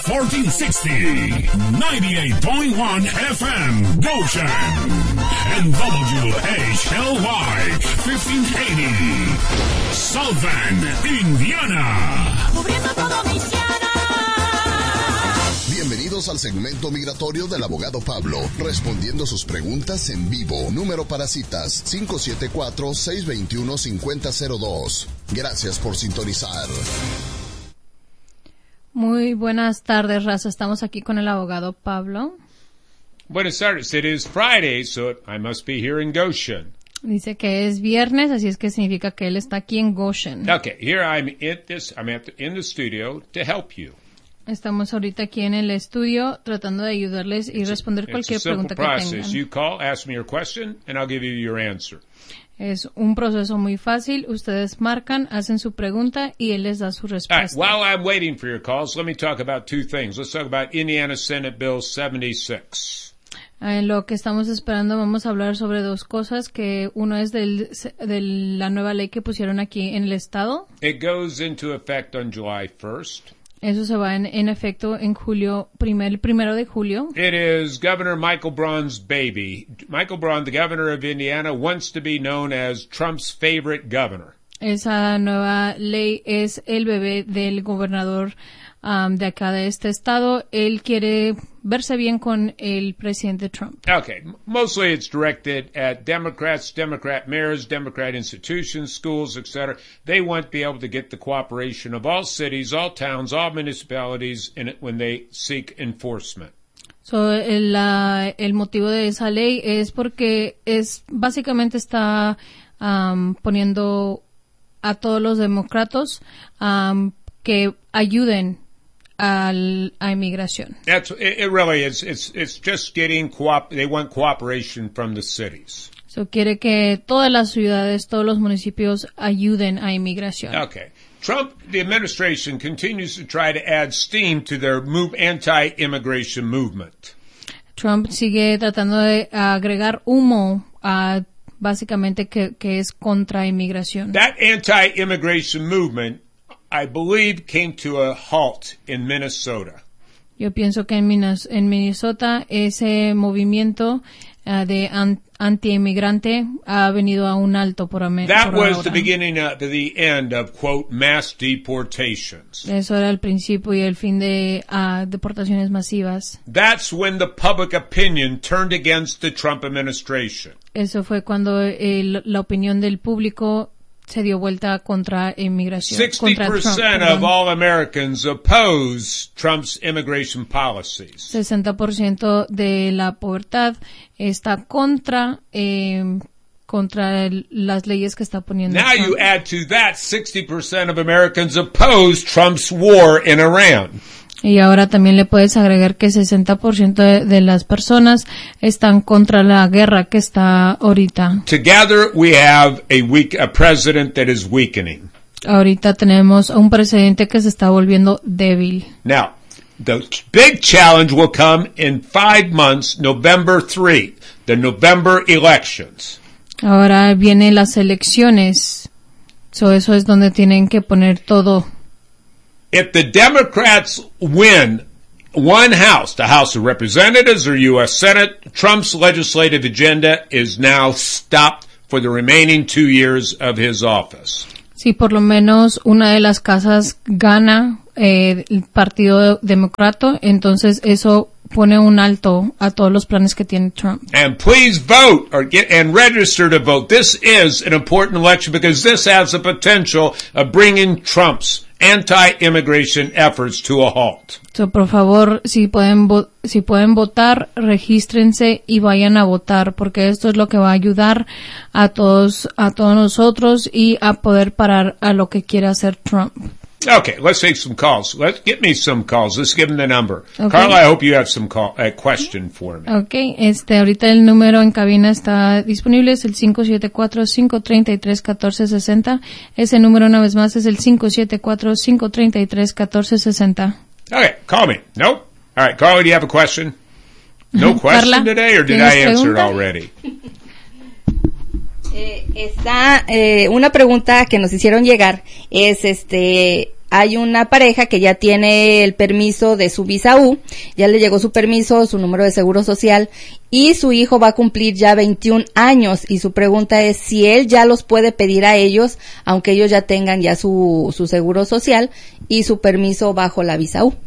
1460, 98.1 FM, Goshen, and WHLY, 1580, South Bend, Indiana. Cubriendo todo Michiana. Bienvenidos al segmento migratorio del abogado Pablo, respondiendo sus preguntas en vivo. Número para citas, 574-621-5002. Gracias por sintonizar. Muy buenas tardes, raza. Estamos aquí con el abogado Pablo. Buenas tardes. It is Friday, so I must be here in Goshen. Dice que es viernes, así es que significa que él está aquí en Goshen. Okay, here I'm in the studio to help you. Estamos ahorita aquí en el estudio tratando de ayudarles y responder cualquier pregunta que tengan. You call, ask me your question, and I'll give you your answer. Es un proceso muy fácil. Ustedes marcan, hacen su pregunta y él les da su respuesta. All right, while I'm waiting for your calls, let me talk about two things. Let's talk about Indiana Senate Bill 76. En lo que estamos esperando vamos a hablar sobre dos cosas, que uno es de la nueva ley que pusieron aquí en el estado. It goes into effect on July 1st. Eso se va en efecto en julio, el 1 de julio. It is Governor Michael Braun's baby. Michael Braun, the governor of Indiana, wants to be known as Trump's favorite governor. Esa nueva ley es el bebé del gobernador de acá de este estado. Él quiere verse bien con el presidente Trump. Okay. Mostly it's directed at Democrats, Democrat mayors, Democrat institutions, schools, etc. They want to be able to get the cooperation of all cities, all towns, all municipalities in it when they seek enforcement. So, el motivo de esa ley es porque básicamente está poniendo a todos los demócratas que ayuden a inmigración. It really is. It's just getting they want cooperation from the cities. So quiere que todas las ciudades, todos los municipios ayuden a inmigración. Okay. Trump, the administration continues to try to add steam to their anti-immigration movement. Trump sigue tratando de agregar humo a básicamente que es contra inmigración. That anti-immigration movement, I believe, came to a halt in Minnesota. Yo pienso que en Minnesota ese movimiento de anti-inmigrante ha venido a un alto por ahora. That was the beginning to the end of, quote, mass deportations. Eso era el principio y el fin de deportaciones masivas. That's when the public opinion turned against the Trump administration. Eso fue cuando la opinión del público se dio vuelta contra inmigración. 60% of all Americans oppose Trump's immigration policies. 60% de la población está contra las leyes que está poniendo Now Trump. you add to that 60% of Americans oppose Trump's war in Iran. Y ahora también le puedes agregar que 60% de las personas están contra la guerra que está ahorita. Together we have a president that is weakening. Ahorita tenemos a un presidente que se está volviendo débil. Now, the big challenge will come in 5 months, November 3, the November elections. Ahora vienen las elecciones. Eso es donde tienen que poner todo. If the Democrats win one house, the House of Representatives or U.S. Senate, Trump's legislative agenda is now stopped for the remaining 2 years of his office. Si por lo menos una de las casas gana el Partido Demócrata, entonces eso pone un alto a todos los planes que tiene Trump. And please vote and register to vote. This is an important election because this has the potential of bringing Trump's anti-immigration efforts to a halt. So, por favor, si pueden votar, regístrense y vayan a votar, porque esto es lo que va a ayudar a todos nosotros y a poder parar a lo que quiere hacer Trump. Okay, let's take some calls. Get me some calls. Let's give them the number. Okay. Carla, I hope you have some question for me. Okay, ahorita el número en cabina está disponible, es el 574-533-1460. Ese número una vez más es el 574-533-1460. Okay, call me. Nope. All right, Carla, do you have a question? No question Carla, today, or did I answer it already? Está una pregunta que nos hicieron llegar es hay una pareja que ya tiene el permiso de su visa U, ya le llegó su permiso, su número de seguro social, y su hijo va a cumplir ya 21 años, y su pregunta es si él ya los puede pedir a ellos, aunque ellos ya tengan ya su seguro social y su permiso bajo la visa U.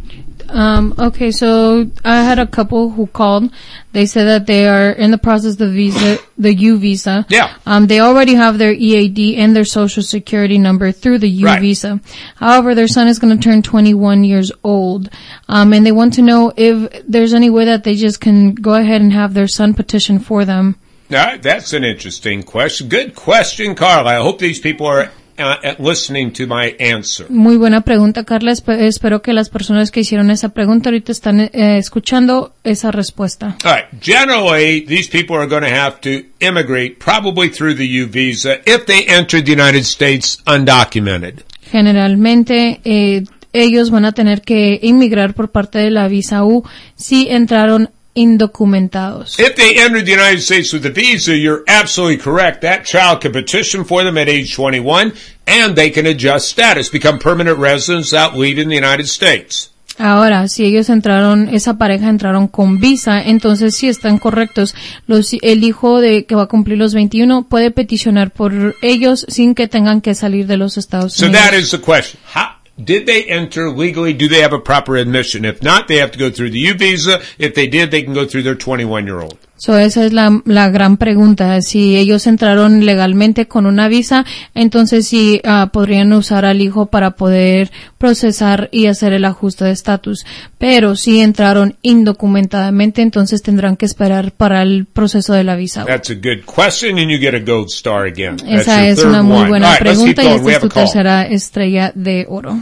Okay, so I had a couple who called. They said that they are in the process of the U visa. Yeah. They already have their EAD and their social security number through the U Right. visa. However, their son is going to turn 21 years old. And they want to know if there's any way that they just can go ahead and have their son petition for them. That's an interesting question. Good question, Carla. I hope these people are listening to my answer. Muy buena pregunta, Carla. Espero que las personas que hicieron esa pregunta ahorita están escuchando esa respuesta. All right. Generally, these people are going to have to immigrate probably through the U visa if they entered the United States undocumented. Generalmente, ellos van a tener que inmigrar por parte de la visa U si entraron indocumentados. If they entered the United States with a visa, you're absolutely correct. That child can petition for them at age 21, and they can adjust status, become permanent residents without leaving the United States. Ahora, si ellos esa pareja entraron con visa, entonces sí están correctos. El hijo que va a cumplir los 21 puede peticionar por ellos sin que tengan que salir de los Estados Unidos. So that is the question. Did they enter legally? Do they have a proper admission? If not, they have to go through the U visa. If they did, they can go through their 21-year-old. So esa es la gran pregunta. Si ellos entraron legalmente con una visa, entonces sí podrían usar al hijo para poder procesar y hacer el ajuste de estatus. Pero si entraron indocumentadamente, entonces tendrán que esperar para el proceso de la visa. That's a good question, and you get a gold star again. Esa es una muy buena pregunta y esta es tu tercera estrella de oro.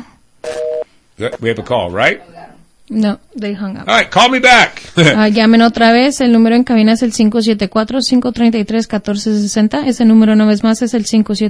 We have a call, right? No, they hung up. All right, call me back. Llamen otra vez. El número en cabina es el 574-533-1460. Ese número una vez más es el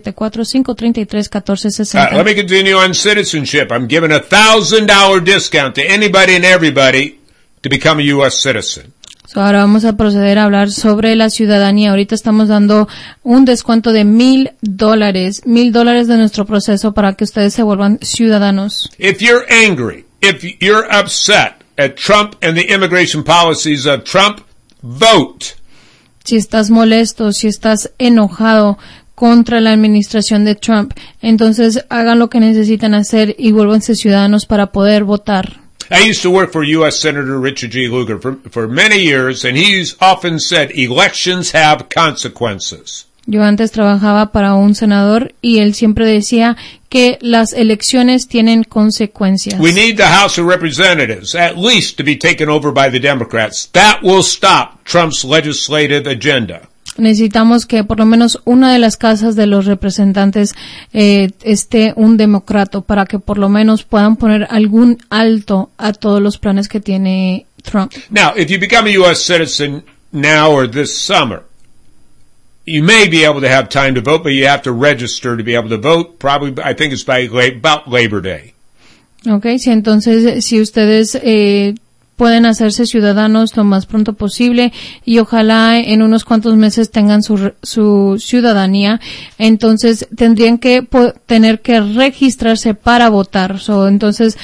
574-533-1460. Let me continue on citizenship. I'm giving a $1,000 discount to anybody and everybody to become a U.S. citizen. Ahora vamos a proceder a hablar sobre la ciudadanía. Ahorita estamos dando un descuento de $1,000, $1,000 de nuestro proceso para que ustedes se vuelvan ciudadanos. If you're angry, if you're upset at Trump and the immigration policies of Trump, vote. Si estás molesto, si estás enojado contra la administración de Trump, entonces hagan lo que necesitan hacer y vuélvanse ciudadanos para poder votar. I used to work for U.S. Senator Richard G. Lugar for many years, and he's often said elections have consequences. Yo antes trabajaba para un senador y él siempre decía que las elecciones tienen consecuencias. We need the House of Representatives, at least, to be taken over by the Democrats. That will stop Trump's legislative agenda. Necesitamos que por lo menos una de las casas de los representantes esté un demócrata para que por lo menos puedan poner algún alto a todos los planes que tiene Trump. Now, if you become a U.S. citizen now or this summer, you may be able to have time to vote, but you have to register to be able to vote. Probably, I think it's by about Labor Day. Okay, sí, entonces si ustedes pueden hacerse ciudadanos lo más pronto posible y ojalá en unos cuantos meses tengan su ciudadanía, entonces tendrían que tener que registrarse para votar. Entonces,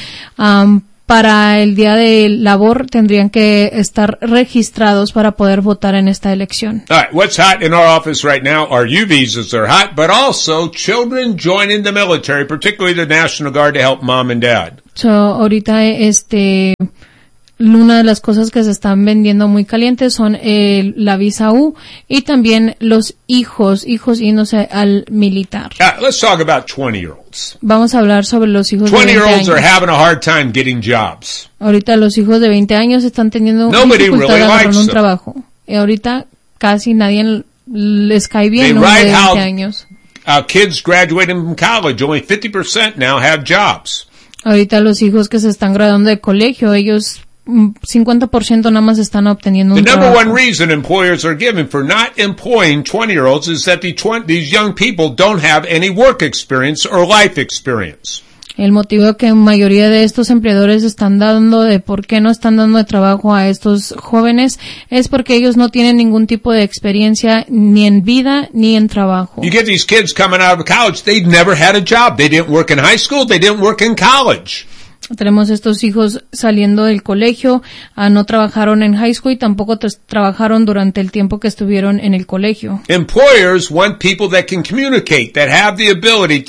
para el día de labor tendrían que estar registrados para poder votar en esta elección. All right, what's hot in our office right now are U visas are hot, but also children joining the military, particularly the National Guard, to help mom and dad. Ahorita una de las cosas que se están vendiendo muy calientes son la visa U y también los hijos yéndose al militar. Let's talk about 20-year-olds. Vamos a hablar sobre los hijos de 20 años. 20-year-olds are having a hard time getting jobs. Ahorita los hijos de 20 años están teniendo dificultad de agarrar un trabajo. Y ahorita casi nadie les cae bien los de 20 años. Kids graduating from college, only 50% now have jobs. Ahorita los hijos que se están graduando de colegio, ellos 50% nada más están obteniendo un trabajo. The number one reason employers are giving for not employing 20-year-olds is that these young people don't have any work experience or life experience. El motivo que mayoría de estos empleadores están dando de por qué no están dando de trabajo a estos jóvenes es porque ellos no tienen ningún tipo de experiencia ni en vida ni en trabajo. You get these kids coming out of college, they've never had a job. They didn't work in high school, they didn't work in college. Tenemos estos hijos saliendo del colegio, no trabajaron en high school y tampoco trabajaron durante el tiempo que estuvieron en el colegio. Employers want people that can communicate, that have the ability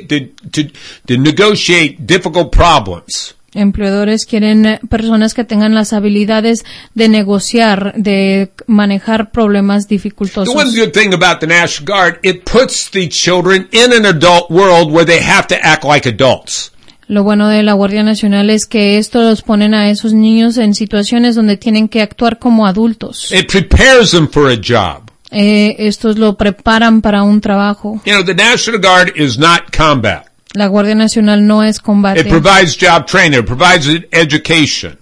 to negotiate difficult problems. Empleadores quieren personas que tengan las habilidades de negociar, de manejar problemas dificultosos. The one good thing about the National Guard, it puts the children in an adult world where they have to act like adults. Lo bueno de la Guardia Nacional es que esto los ponen a esos niños en situaciones donde tienen que actuar como adultos. It prepares them for a job. Estos lo preparan para un trabajo. You know, the National Guard is not combat. La Guardia Nacional no es combate. It provides job training, it provides education.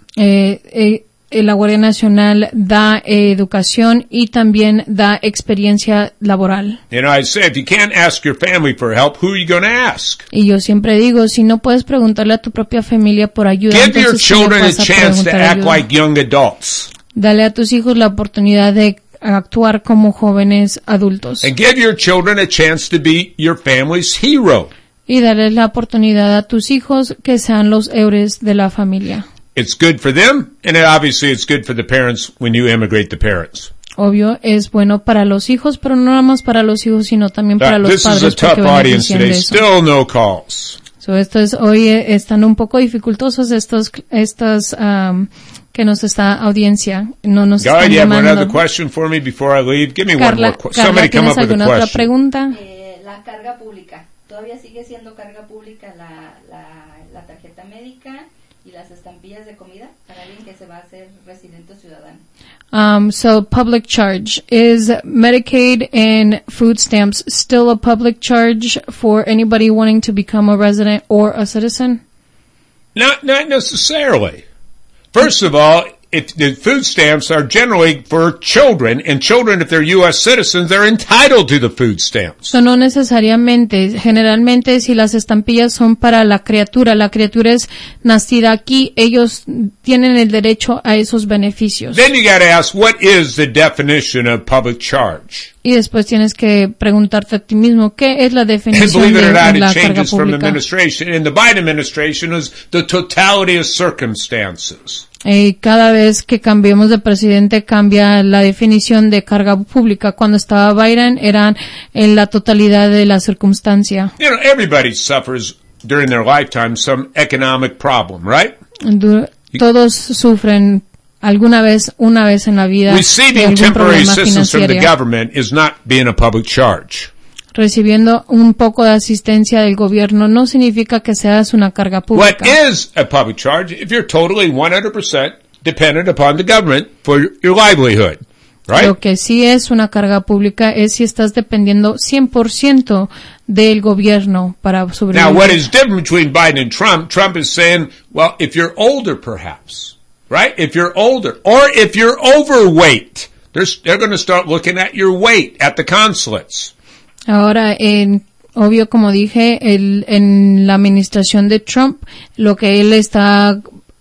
La Guardia Nacional da educación y también da experiencia laboral. You know, I say, if you can't ask your family for help, who are you going to ask? Y yo siempre digo, si no puedes preguntarle a tu propia familia por ayuda, Give your entonces ¿quién le children a vas a chance to preguntar act ayuda? like young adults. Dale a tus hijos la oportunidad de actuar como jóvenes adultos. And give your children a chance to be your family's hero. Y darles la oportunidad a tus hijos que sean los héroes de la familia. It's good for them, and obviously it's good for the parents when you immigrate the parents. Obvio, es bueno para los hijos, pero no nada más para los hijos, sino también para los This is a padres. tough porque audience benefician today. de eso. Still no calls. Hoy están un poco dificultosos estos que nos está audiencia. No nos Guy, están do you have llamando. another question for me before I leave? Give me one Carla, more question. Somebody come ¿tienes up with a alguna otra question. pregunta? La carga pública. ¿Todavía sigue siendo carga pública la tarjeta médica y las estampillas de comida para alguien que se va a hacer residente o ciudadano? So public charge. Is Medicaid and food stamps still a public charge for anybody wanting to become a resident or a citizen? Not necessarily. First of all, if the food stamps are generally for children, and children, if they're U.S. citizens, they're entitled to the food stamps. So no necesariamente. Generalmente si las estampillas son para la criatura es nacida aquí, ellos tienen el derecho a esos beneficios. Then you got to ask, what is the definition of public charge? Y después tienes que preguntarte a ti mismo, ¿qué es la And definición believe it or de not, la it carga changes from pública? administration. In the Biden administration, is the totality of circumstances. Cada vez que cambiemos de presidente cambia la definición de carga pública. Cuando estaba Biden eran en la totalidad de la circunstancia. You know, everybody suffers during their lifetime some economic problem, right? Todos sufren una vez en la vida de Receiving algún temporary problema assistance from the financiero. government is not being a public charge. Recibiendo un poco de asistencia del gobierno no significa que seas una carga What pública. is a public charge if you're totally 100% dependent upon the government for your livelihood, right? Lo que sí es una carga pública es si estás dependiendo 100% del gobierno para sobrevivir. Now, what is different between Biden and Trump, Trump is saying, well, if you're older perhaps, right? If you're older, or if you're overweight, they're going to start looking at your weight at the consulates. Ahora, obvio, como dije, en la administración de Trump, lo que él está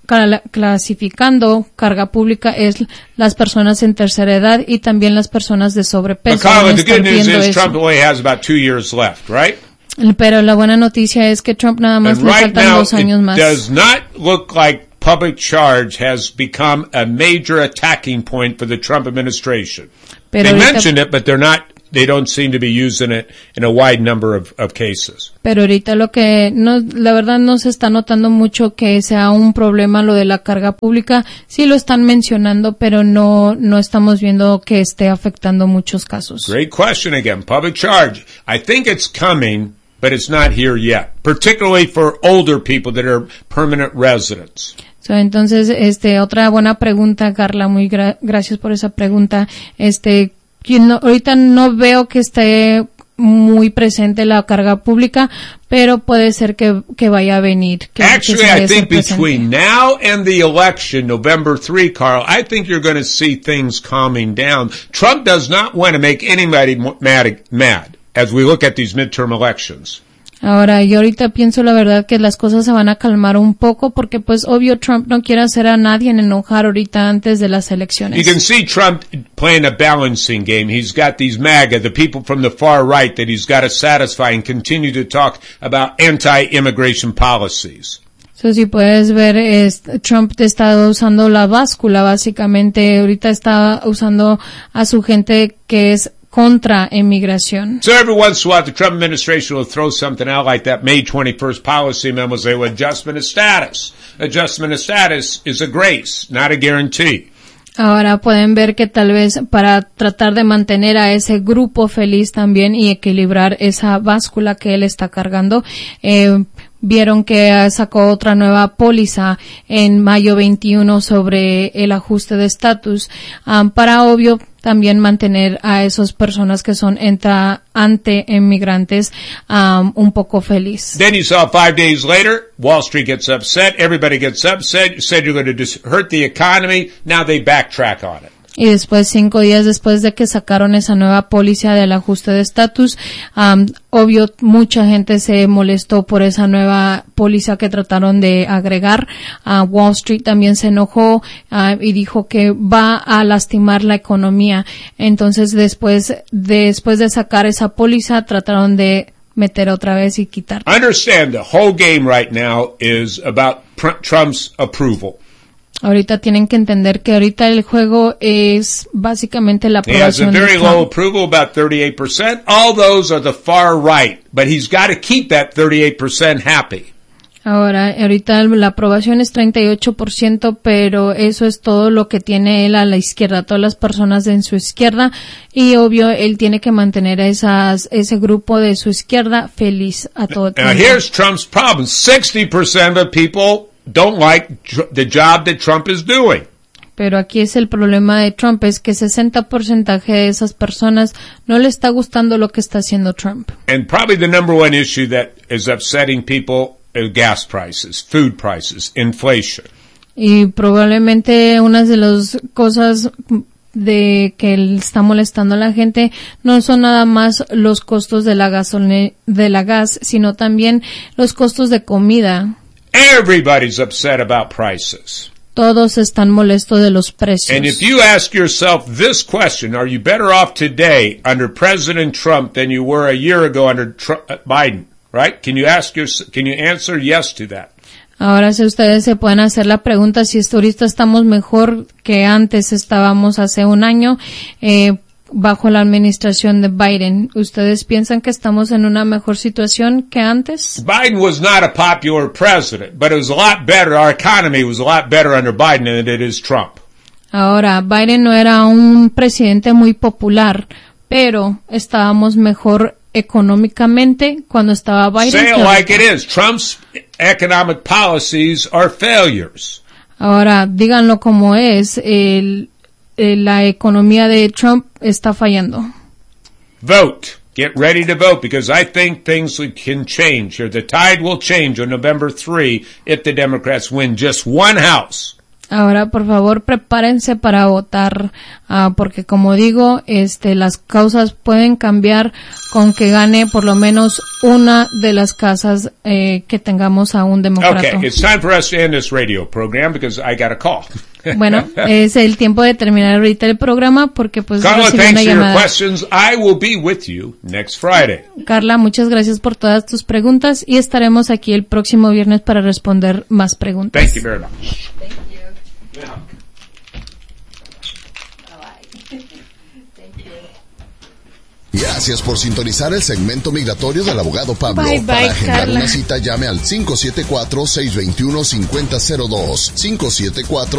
clasificando carga pública es las personas en tercera edad y también las personas de But sobrepeso. Carla, Van a the estar good news viendo is eso. Trump only has about 2 years left, right? Pero la buena noticia es que Trump nada más And le right faltan now, 2 años it más. does not look like public charge has become a major attacking point for the Trump administration. Pero They ahorita- mentioned it, but they don't seem to be using it in a wide number of cases. Pero ahorita la verdad no se está notando mucho que sea un problema lo de la carga pública. Sí lo están mencionando, pero no estamos viendo que esté afectando muchos casos. Great question again. Public charge. I think it's coming, but it's not here yet, particularly for older people that are permanent residents. Entonces, otra buena pregunta, Carla, muy gracias por esa pregunta. Ahorita no veo que esté muy presente la carga pública, pero puede ser que vaya a venir. Que Actually, se vaya I a ser think presente. between now and the election, November 3, Carl, I think you're going to see things calming down. Trump does not want to make anybody mad as we look at these midterm elections. Ahora, yo ahorita pienso la verdad que las cosas se van a calmar un poco porque pues obvio Trump no quiere hacer a nadie enojar ahorita antes de las elecciones. You can see Trump playing a balancing game. He's got these MAGA, the people from the far right that he's got to satisfy and continue to talk about anti-immigration policies. So, si puedes ver, Trump está usando la báscula básicamente, ahorita está usando a su gente que es contra inmigración. So every once in a while, the Trump administration will throw something out like that May 21st policy memo, say, well, adjustment of status. Adjustment of status is a grace, not a guarantee. Ahora pueden ver que tal vez para tratar de mantener a ese grupo feliz también y equilibrar esa báscula que él está cargando, vieron que sacó otra nueva póliza en mayo 21 sobre el ajuste de estatus, para obvio también mantener a esas personas que son anti-inmigrantes un poco feliz. Then you saw 5 days later, Wall Street gets upset, everybody gets upset, you said you're going to hurt the economy, now they backtrack on it. Y después, 5 días después de que sacaron esa nueva póliza del ajuste de estatus, obvio, mucha gente se molestó por esa nueva póliza que trataron de agregar. Wall Street también se enojó, y dijo que va a lastimar la economía. Entonces, después de sacar esa póliza, trataron de meter otra vez y quitar. Understand, the whole game right now is about Trump's approval. Ahorita tienen que entender que ahorita el juego es básicamente la He has a aprobación de very Trump. low approval, about 38%. All those are the far right, but he's got to keep that 38% happy. Ahora, ahorita la aprobación es 38%, pero eso es todo lo que tiene él a la izquierda, todas las personas en su izquierda, y obvio, él tiene que mantener a ese grupo de su izquierda feliz a todo Now tiempo. here's Trump's problem. 60% of people don't like the job that Trump is doing. Pero aquí es el problema de Trump, es que 60% de esas personas no le está gustando lo que está haciendo Trump. And probably the number one issue that is upsetting people is gas prices, food prices, inflation. Y probablemente una de las cosas de que está molestando a la gente no son nada más los costos de la gas, sino también los costos de comida. Everybody's upset about prices. Todos están molestos de los precios. And if you ask yourself this question, are you better off today under President Trump than you were a year ago under Biden? Right? Can you answer yes to that? Ahora, si ustedes se pueden hacer la pregunta si ahorita estamos mejor que antes estábamos hace un año, bajo la administración de Biden. ¿Ustedes piensan que estamos en una mejor situación que antes? Biden was not a popular president, but it was a lot better. Our economy was a lot better under Biden than it is Trump. Ahora, Biden no era un presidente muy popular, pero estábamos mejor económicamente cuando estaba Biden. Say it like it is. Trump's economic policies are failures. Ahora, díganlo como es, la economía de Trump está fallando. Vote. Get ready to vote because I think things can change here. The tide will change on November 3 if the Democrats win just one house. Ahora, por favor, prepárense para votar, porque como digo, las causas pueden cambiar con que gane por lo menos una de las casas que tengamos a un demócrata. Okay, it's time for us to end this radio program because I got a call. Bueno, es el tiempo de terminar ahorita el programa porque pues Carla, recibí thanks una for your llamada. questions. I will be with you next Friday. Carla, muchas gracias por todas tus preguntas y estaremos aquí el próximo viernes para responder más preguntas. Thank you very much. Thank you. Yeah. Gracias por sintonizar el segmento migratorio del abogado Pablo. Bye, bye, Para agendar Carla. una cita, llame al 574-621-5002. 574